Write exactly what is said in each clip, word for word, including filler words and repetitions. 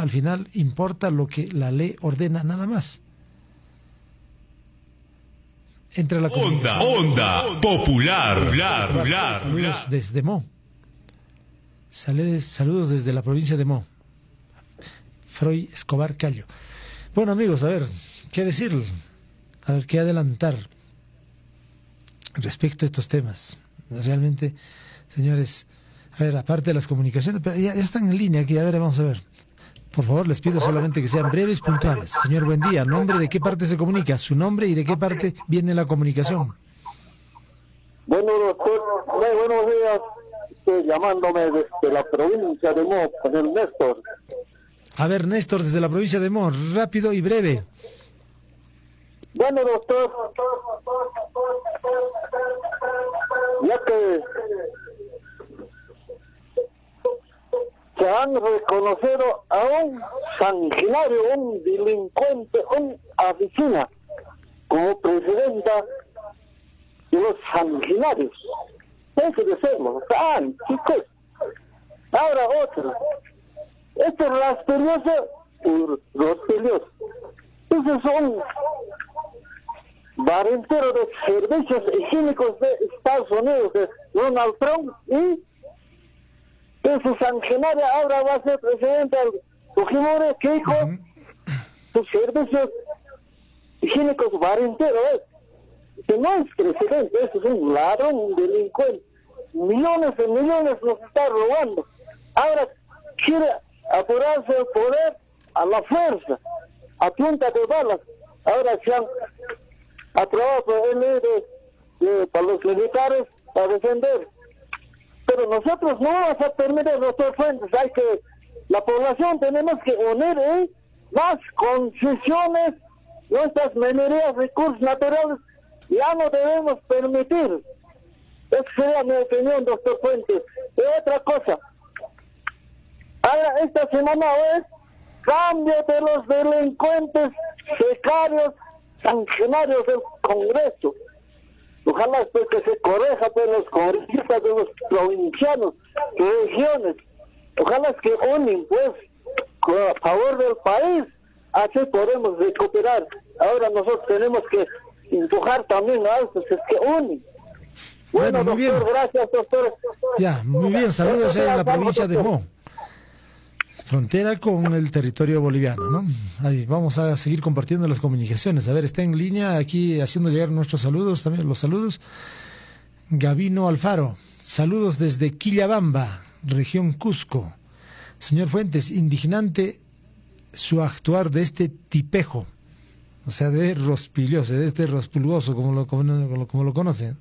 al final importa lo que la ley ordena, nada más. Entre la Onda, onda, popular, popular, popular. Saludos desde Mo. Saludos desde la provincia de Mo. Freud Escobar Callo. Bueno, amigos, a ver, ¿qué decir? A ver, ¿qué adelantar respecto a estos temas? Realmente, señores, a ver, aparte de las comunicaciones, pero ya, ya están en línea aquí, a ver, vamos a ver. Por favor, les pido solamente que sean breves, puntuales. Señor, buen día. ¿Nombre de qué parte se comunica? ¿Su nombre y de qué parte viene la comunicación? Bueno, doctor, muy buenos días. Estoy llamándome desde la provincia de Mo, con el Néstor. A ver, Néstor, desde la provincia de Mo, rápido y breve. Bueno, doctor, ya que se han reconocido a un sanguinario, un delincuente, un asesino, como presidenta de los sanguinarios. Hay que decirlo. Ah, chicos. Ahora otro. Este rastrelloso, rastrelloso. Esos son varenteros de servicios higiénicos de Estados Unidos, de Donald Trump, y ese sanguinario ahora va a ser presidente del Fujimori, Keiko, uh-huh. Sus servicios higiénicos varenteros. Que no es presidente, eso es un ladrón, un delincuente. Millones de millones nos está robando. Ahora quiere apurarse el poder a la fuerza, a punta de balas. Ahora se han aprobado el ley de, de, para los militares para defender. Pero nosotros no vamos a permitir, doctor Fuentes, hay que, la población tenemos que unir ¿eh? más concesiones, nuestras minerías, recursos naturales, ya no debemos permitir. Esa sería mi opinión, doctor Fuentes. Y otra cosa, ahora esta semana es cambio de los delincuentes secarios, sanguinarios del Congreso. Ojalá pues, que se corrija por los congresistas de los provincianos, regiones. Ojalá que unen pues a favor del país, así podemos recuperar. Ahora nosotros tenemos que empujar también a estos que unen. Bueno, bueno muy doctor, bien. Gracias, doctor. Ya, muy bien, saludos en la provincia de Mo, frontera con el territorio boliviano, ¿no? Ahí vamos a seguir compartiendo las comunicaciones. A ver, está en línea aquí haciendo llegar nuestros saludos, también los saludos. Gabino Alfaro, saludos desde Quillabamba, región Cusco. Señor Fuentes, indignante su actuar de este tipejo, o sea, de Rospilioso, de este Rospulgoso, como lo, como, como lo conocen.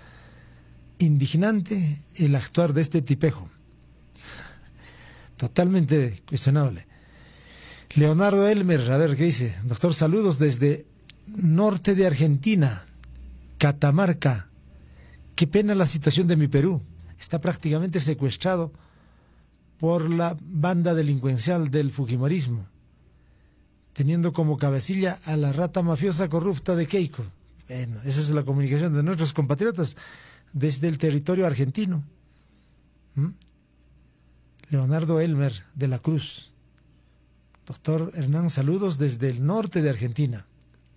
Indignante el actuar de este tipejo. Totalmente cuestionable. Leonardo Elmer, a ver qué dice. Doctor, saludos desde norte de Argentina, Catamarca. Qué pena la situación de mi Perú. Está prácticamente secuestrado por la banda delincuencial del fujimorismo, teniendo como cabecilla a la rata mafiosa corrupta de Keiko. Bueno, esa es la comunicación de nuestros compatriotas desde el territorio argentino. ¿Mm? Leonardo Elmer de la Cruz. Doctor Hernán, saludos desde el norte de Argentina,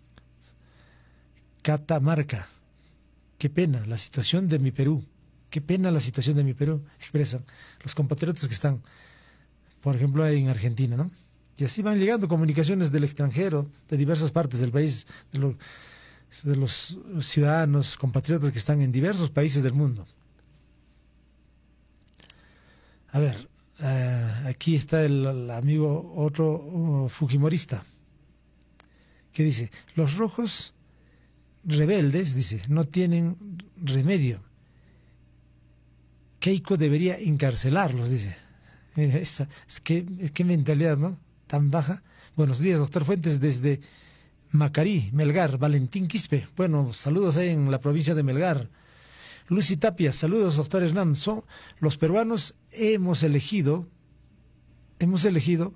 Catamarca. Qué pena la situación de mi Perú. Qué pena la situación de mi Perú, expresan los compatriotas que están, por ejemplo, en Argentina, ¿no? Y así van llegando comunicaciones del extranjero, de diversas partes del país, de, lo, de los ciudadanos, compatriotas que están en diversos países del mundo. A ver, eh, aquí está el, el amigo, otro uh, fujimorista, que dice, los rojos rebeldes, dice, no tienen remedio. Keiko debería encarcelarlos, dice. Mira, esa, es que, qué mentalidad, ¿no? Tan baja. Buenos días, doctor Fuentes, desde Macarí, Melgar, Valentín Quispe. Bueno, saludos ahí en la provincia de Melgar. Lucy Tapia, saludos, doctor Hernán. Son, los peruanos hemos elegido, hemos elegido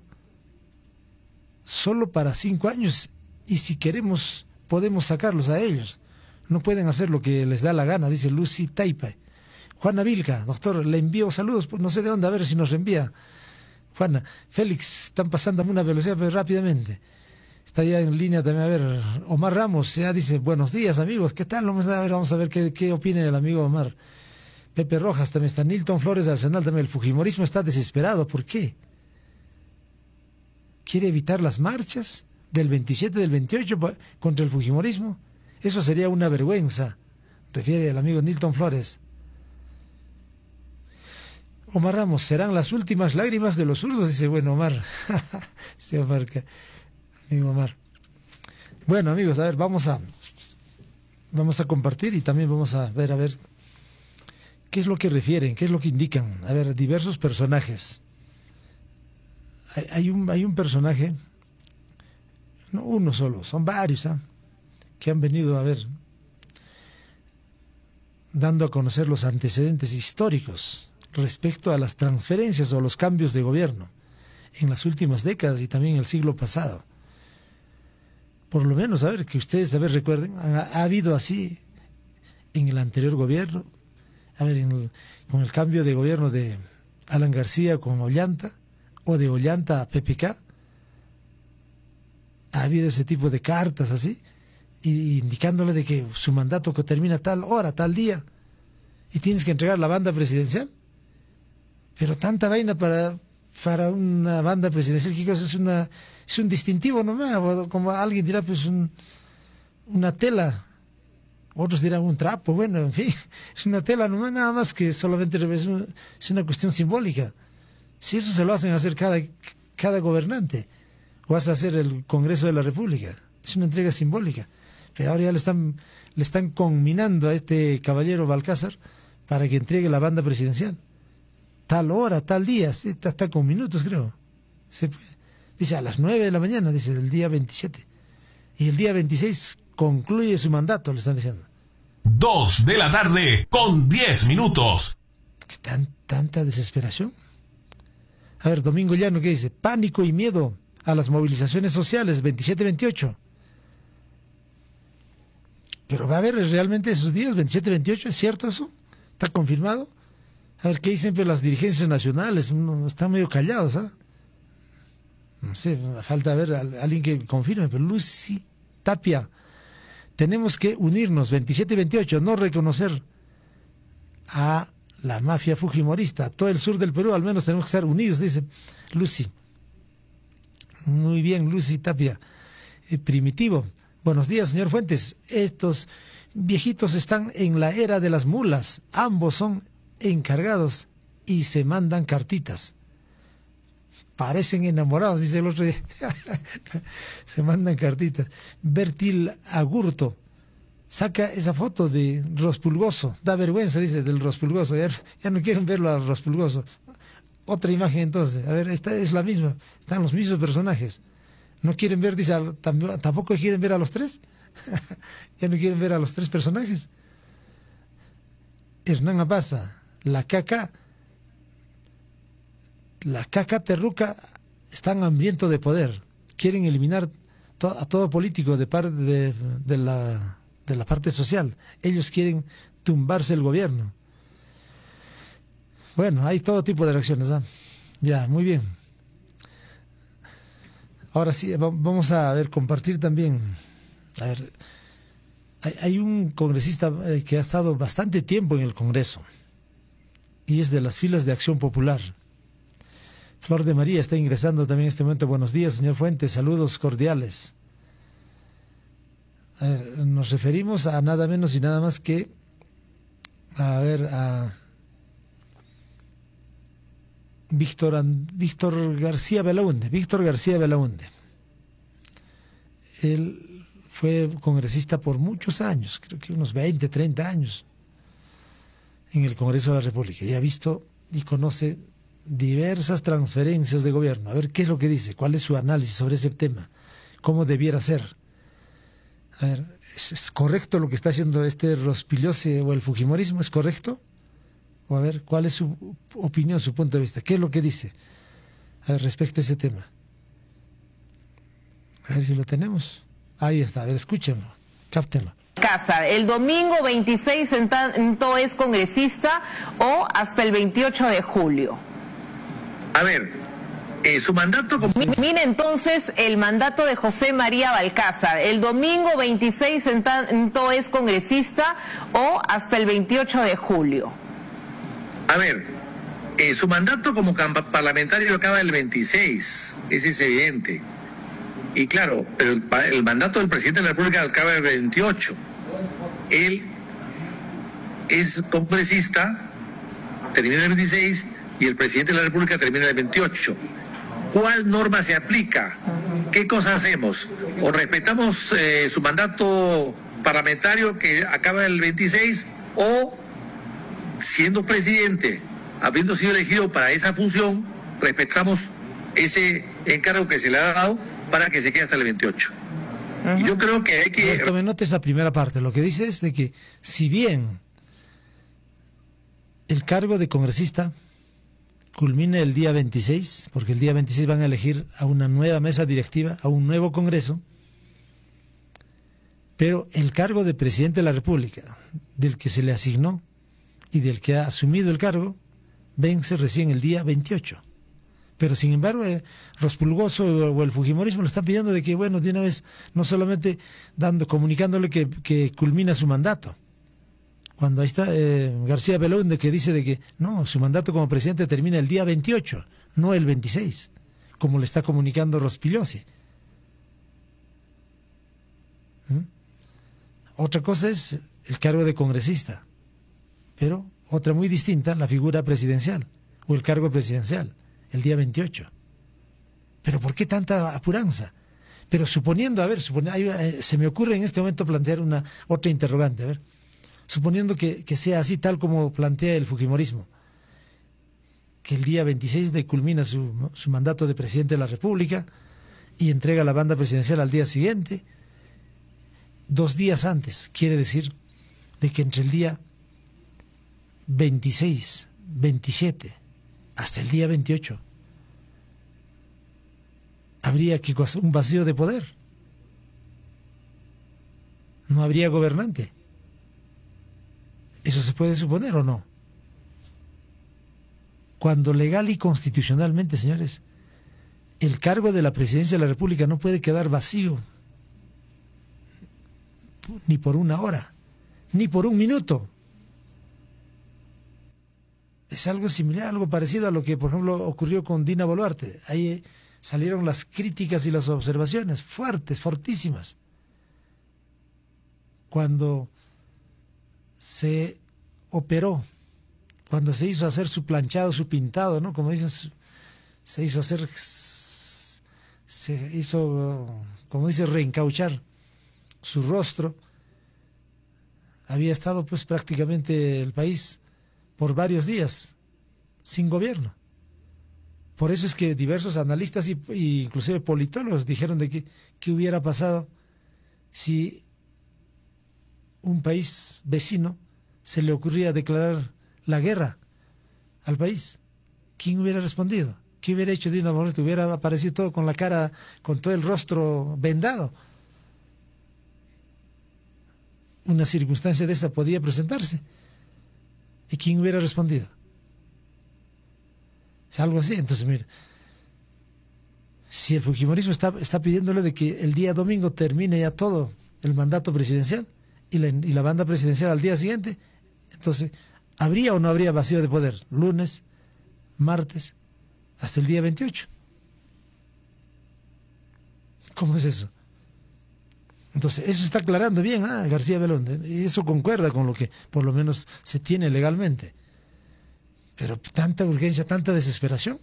solo para cinco años, y si queremos podemos sacarlos a ellos. No pueden hacer lo que les da la gana, dice Lucy Tapia. Juana Vilca, doctor, le envío saludos, pues no sé de dónde, a ver si nos envía Juana, Félix, están pasando a una velocidad pero rápidamente. Está ya en línea también, a ver, Omar Ramos, ya dice, buenos días amigos, ¿qué tal? Vamos a ver, vamos a ver qué, qué opina el amigo Omar. Pepe Rojas también está, Nilton Flores de Arsenal también, el fujimorismo está desesperado, ¿por qué? ¿Quiere evitar las marchas del veintisiete, del veintiocho contra el fujimorismo? Eso sería una vergüenza, refiere el amigo Nilton Flores. Omar Ramos, serán las últimas lágrimas de los zurdos, dice, bueno, Omar. Sí, Omar, amigo Omar. Bueno, amigos, a ver, vamos a vamos a compartir y también vamos a ver, a ver, qué es lo que refieren, qué es lo que indican. A ver, diversos personajes. Hay, hay un hay un personaje, no uno solo, son varios, ¿eh? que han venido a ver, dando a conocer los antecedentes históricos respecto a las transferencias o los cambios de gobierno en las últimas décadas y también en el siglo pasado. Por lo menos, a ver, que ustedes, a ver, recuerden, ha, ha habido así en el anterior gobierno, a ver, en el, con el cambio de gobierno de Alan García con Ollanta, o de Ollanta a P P K, ha habido ese tipo de cartas así, y, indicándole de que su mandato que termina tal hora, tal día, y tienes que entregar la banda presidencial. Pero tanta vaina para, para una banda presidencial, ¿qué cosa es? Una, es un distintivo nomás, como alguien dirá, pues un, una tela, otros dirán un trapo, bueno, en fin, es una tela nomás, nada más que solamente es una, es una cuestión simbólica. Si eso se lo hacen hacer cada, cada gobernante, o hace hacer el Congreso de la República, es una entrega simbólica. Pero ahora ya le están, le están conminando a este caballero Balcázar para que entregue la banda presidencial. Tal hora, tal día, sí, está, está con minutos creo. Se puede. Dice a las nueve de la mañana, dice el día veintisiete. Y el día veintiséis concluye su mandato, le están diciendo. Dos de la tarde con diez minutos. ¿Qué tan, tanta desesperación? A ver, Domingo Llano, ¿qué dice? Pánico y miedo a las movilizaciones sociales, veintisiete veintiocho. Pero va a haber realmente esos días, veintisiete veintiocho, ¿es cierto eso? ¿Está confirmado? A ver, ¿qué dicen pues, las dirigencias nacionales? Uno, están medio callados, ¿ah? ¿eh? No sé, falta ver a, a alguien que confirme, pero Lucy Tapia, tenemos que unirnos, veintisiete veintiocho, no reconocer a la mafia fujimorista, todo el sur del Perú, al menos tenemos que estar unidos, dice Lucy. Muy bien, Lucy Tapia. Eh, primitivo, buenos días, señor Fuentes. Estos viejitos están en la era de las mulas, ambos son encargados y se mandan cartitas. Parecen enamorados, dice el otro día. Se mandan cartitas. Bertil Agurto saca esa foto de Rospulgoso. Da vergüenza, dice, del Rospulgoso. Ya, ya no quieren verlo al Rospulgoso. Otra imagen entonces. A ver, esta es la misma. Están los mismos personajes. No quieren ver, dice, tampoco quieren ver a los tres. Ya no quieren ver a los tres personajes. Hernán Abaza, la caca, la caca terruca, están hambrientos de poder. Quieren eliminar to a todo político de parte de, de, la, de la parte social. Ellos quieren tumbarse el gobierno. Bueno, hay todo tipo de reacciones, ¿eh? Ya, muy bien. Ahora sí, vamos a ver, compartir también. A ver, hay, hay un congresista que ha estado bastante tiempo en el Congreso y es de las filas de Acción Popular. Flor de María está ingresando también en este momento. Buenos días, señor Fuentes, saludos cordiales. A ver, nos referimos a nada menos y nada más que, a ver, a Víctor, Víctor García Belaúnde, Víctor García Belaúnde. Él fue congresista por muchos años, creo que unos veinte, treinta años, en el Congreso de la República, y ha visto y conoce diversas transferencias de gobierno. A ver qué es lo que dice, cuál es su análisis sobre ese tema, cómo debiera ser. A ver, ¿es, es correcto lo que está haciendo este Rospillose o el fujimorismo? ¿Es correcto? O a ver, ¿cuál es su opinión, su punto de vista? ¿Qué es lo que dice a ver, respecto a ese tema? A ver si lo tenemos. Ahí está, a ver, escúchenlo, cáptenlo. Casa, el domingo veintiséis en tanto es congresista o hasta el veintiocho de julio. A ver, Eh, su mandato como... Mire entonces el mandato de José María Balcázar. El domingo veintiséis en tanto es congresista o hasta el veintiocho de julio. A ver, eh, su mandato como parlamentario acaba el veintiséis, ese es evidente. Y claro, pero el, el mandato del presidente de la República acaba el veintiocho. Él es congresista, termina el veintiséis, y el presidente de la República termina el veintiocho. ¿Cuál norma se aplica? ¿Qué cosas hacemos? ¿O respetamos eh, su mandato parlamentario que acaba el veintiséis o, siendo presidente, habiendo sido elegido para esa función, respetamos ese encargo que se le ha dado para que se quede hasta el veintiocho? Uh-huh. Y yo creo que hay que... No, tome nota esa primera parte. Lo que dice es de que si bien el cargo de congresista culmina el día veintiséis, porque el día veintiséis van a elegir a una nueva mesa directiva, a un nuevo Congreso, pero el cargo de presidente de la República, del que se le asignó y del que ha asumido el cargo, vence recién el día veintiocho. Pero sin embargo, eh, Rospulgoso o el Fujimorismo le están pidiendo de que, bueno, de una vez, no solamente dando, comunicándole que, que culmina su mandato. Cuando ahí está eh, García Belaúnde, que dice de que no, su mandato como presidente termina el día veintiocho, no el veintiséis, como le está comunicando Rospigliosi. ¿Mm? Otra cosa es el cargo de congresista, pero otra muy distinta, la figura presidencial o el cargo presidencial, el día veintiocho. ¿Pero por qué tanta apuranza? Pero suponiendo, a ver, supone, hay, eh, se me ocurre en este momento plantear una otra interrogante, a ver. Suponiendo que, que sea así tal como plantea el Fujimorismo, que el día veintiséis de culmina su, su mandato de presidente de la República y entrega la banda presidencial al día siguiente, dos días antes, quiere decir de que entre el día veintiséis, veintisiete hasta el día veintiocho habría que un vacío de poder, no habría gobernante. ¿Eso se puede suponer o no? Cuando legal y constitucionalmente, señores, el cargo de la presidencia de la República no puede quedar vacío ni por una hora, ni por un minuto. Es algo similar, algo parecido a lo que, por ejemplo, ocurrió con Dina Boluarte. Ahí salieron las críticas y las observaciones fuertes, fortísimas. Cuando se operó, cuando se hizo hacer su planchado, su pintado, ¿no? Como dicen, se hizo hacer, se hizo, como dice, reencauchar su rostro. Había estado pues prácticamente el país por varios días sin gobierno. Por eso es que diversos analistas y, y inclusive politólogos dijeron de que qué hubiera pasado si un país vecino se le ocurría declarar la guerra al país. ¿Quién hubiera respondido? ¿Qué hubiera hecho Dina Boluarte? Hubiera aparecido todo con la cara, con todo el rostro vendado. Una circunstancia de esa podía presentarse. ¿Y quién hubiera respondido? Es algo así. Entonces, mire, si el Fujimorismo está, está pidiéndole de que el día domingo termine ya todo el mandato presidencial y la, y la banda presidencial al día siguiente, entonces, ¿habría o no habría vacío de poder? Lunes, martes, hasta el día veintiocho. ¿Cómo es eso? Entonces, eso está aclarando bien, ah, García Belaúnde, y eso concuerda con lo que por lo menos se tiene legalmente. Pero tanta urgencia, tanta desesperación.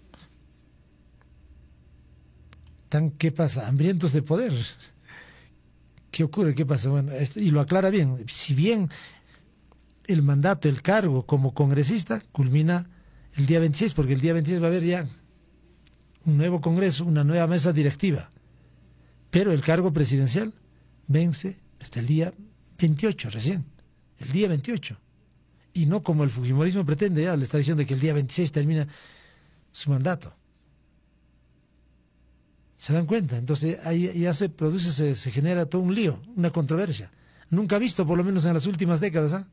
Tan, ¿qué pasa? Hambrientos de poder. ¿Qué ocurre? ¿Qué pasa? Bueno, este, y lo aclara bien. Si bien el mandato, el cargo como congresista culmina el día veintiséis, porque el día veintiséis va a haber ya un nuevo Congreso, una nueva mesa directiva. Pero el cargo presidencial vence hasta el día veintiocho recién, el día veintiocho. Y no como el Fujimorismo pretende, ya le está diciendo que el día veintiséis termina su mandato. ¿Se dan cuenta? Entonces ahí ya se produce, se, se genera todo un lío, una controversia. Nunca visto, por lo menos en las últimas décadas, ¿ah?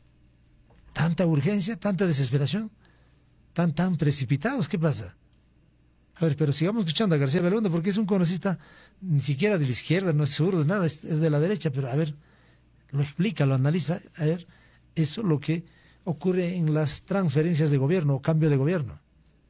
Tanta urgencia, tanta desesperación, tan, tan precipitados, ¿qué pasa? A ver, pero sigamos escuchando a García Belaunde, porque es un congresista ni siquiera de la izquierda, no es zurdo, nada, es, es de la derecha, pero a ver, lo explica, lo analiza, a ver, eso es lo que ocurre en las transferencias de gobierno o cambio de gobierno.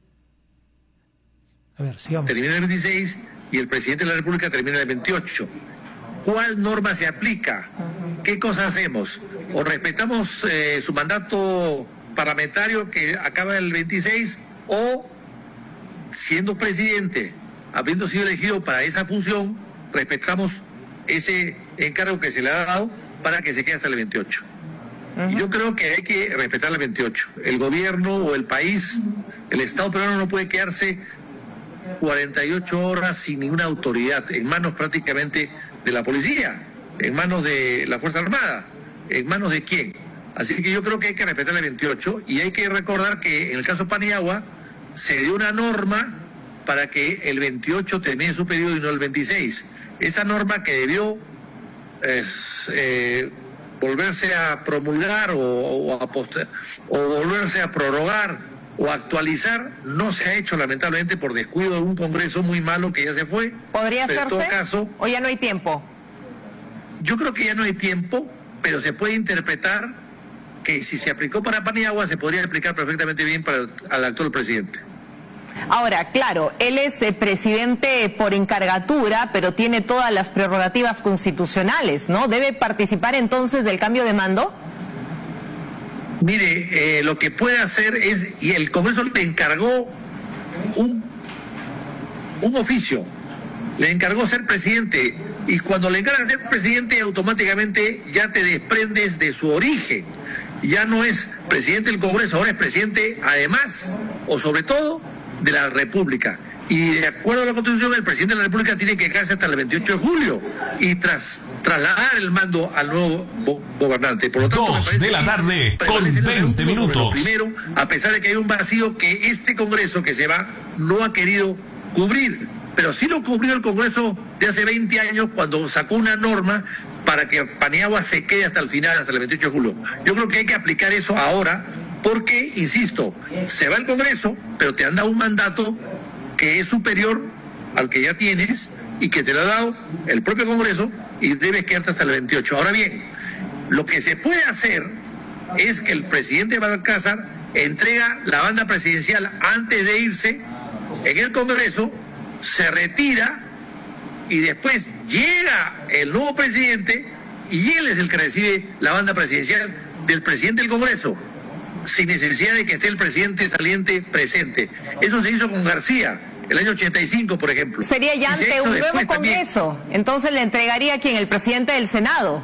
A ver, sigamos. Termina el veintiséis y el presidente de la República termina el veintiocho. ¿Cuál norma se aplica? ¿Qué cosas hacemos? ¿O respetamos eh, su mandato parlamentario que acaba el veintiséis o, siendo presidente, habiendo sido elegido para esa función, respetamos ese encargo que se le ha dado para que se quede hasta el veintiocho? Uh-huh. Y yo creo que hay que respetar el veintiocho. El gobierno o el país, el Estado peruano no puede quedarse cuarenta y ocho horas sin ninguna autoridad, en manos prácticamente de la policía, en manos de la Fuerza Armada, en manos de quién. Así que yo creo que hay que respetar el veintiocho y hay que recordar que en el caso Paniagua se dio una norma para que el veintiocho termine su periodo y no el veintiséis. Esa norma que debió es, eh, volverse a promulgar o, o, a poster, o volverse a prorrogar o actualizar, no se ha hecho lamentablemente por descuido de un Congreso muy malo que ya se fue. ¿Podría pero hacerse? En todo caso, ¿O ya no hay tiempo? Yo creo que ya no hay tiempo, pero se puede interpretar que si se aplicó para Paniagua se podría aplicar perfectamente bien para el, al actual presidente. Ahora, claro, él es eh, presidente por encargatura, pero tiene todas las prerrogativas constitucionales, ¿no? ¿Debe participar entonces del cambio de mando? Mire, eh, lo que puede hacer es, y el Congreso le encargó un, un oficio, le encargó ser presidente, y cuando le encargan ser presidente automáticamente ya te desprendes de su origen, ya no es presidente del Congreso, ahora es presidente además, o sobre todo, de la República. Y de acuerdo a la Constitución, el presidente de la República tiene que quedarse hasta el veintiocho de julio y tras trasladar el mando al nuevo go gobernante. Por lo tanto, Dos de la tarde con veinte minutos. Primero, a pesar de que hay un vacío que este Congreso que se va no ha querido cubrir, pero sí lo cubrió el Congreso de hace veinte años cuando sacó una norma para que Paniagua se quede hasta el final, hasta el veintiocho de julio. Yo creo que hay que aplicar eso ahora porque, insisto, se va el Congreso, pero te han dado un mandato que es superior al que ya tienes y que te lo ha dado el propio Congreso y debes quedarte hasta el veintiocho. Ahora bien, lo que se puede hacer es que el presidente Balcázar entrega la banda presidencial antes de irse en el Congreso, se retira y después llega el nuevo presidente y él es el que recibe la banda presidencial del presidente del Congreso, sin necesidad de que esté el presidente saliente presente. Eso se hizo con García el año ochenta y cinco, por ejemplo. Sería ya ante un nuevo Congreso, también. Entonces le entregaría a quién, el presidente del Senado.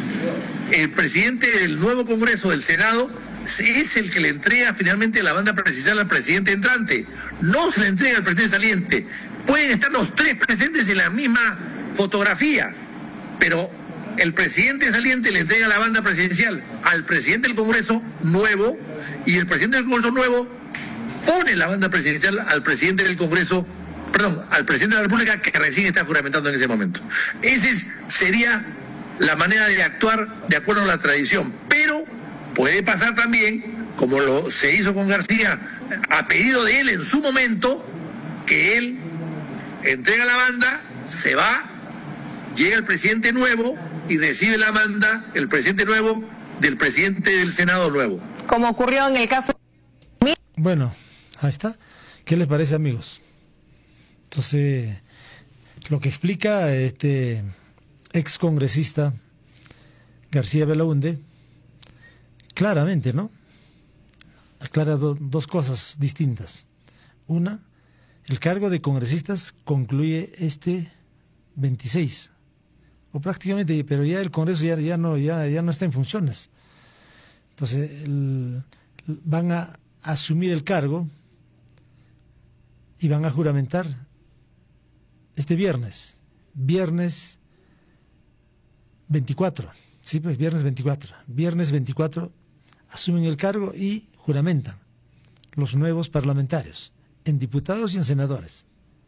El presidente del nuevo Congreso del Senado es el que le entrega finalmente la banda presidencial al presidente entrante. No se le entrega al presidente saliente. Pueden estar los tres presentes en la misma fotografía, pero el presidente saliente le entrega la banda presidencial al presidente del Congreso nuevo y el presidente del Congreso nuevo pone la banda presidencial al presidente del Congreso, perdón, al presidente de la República que recién está juramentando en ese momento. Esa sería la manera de actuar de acuerdo a la tradición, pero puede pasar también, como lo se hizo con García, a pedido de él en su momento, que él entrega la banda, se va, llega el presidente nuevo y recibe la banda, el presidente nuevo, del presidente del Senado nuevo. Como ocurrió en el caso... Bueno, ahí está. ¿Qué les parece, amigos? Entonces, lo que explica este ex congresista García Belaunde, claramente, ¿no? Aclara do, dos cosas distintas. Una, el cargo de congresistas concluye este veintiséis, o prácticamente, pero ya el Congreso ya, ya, no, ya, ya no está en funciones. Entonces, el, van a asumir el cargo y van a juramentar este viernes, viernes veinticuatro, sí, pues viernes veinticuatro, viernes veinticuatro asumen el cargo y juramentan los nuevos parlamentarios, en diputados y en senadores.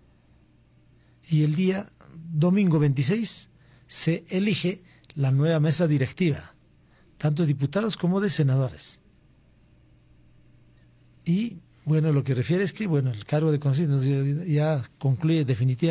Y el día domingo veintiséis se elige la nueva mesa directiva, tanto de diputados como de senadores. Y Bueno, lo que refiere es que, bueno, el cargo de concejal ya concluye definitivamente.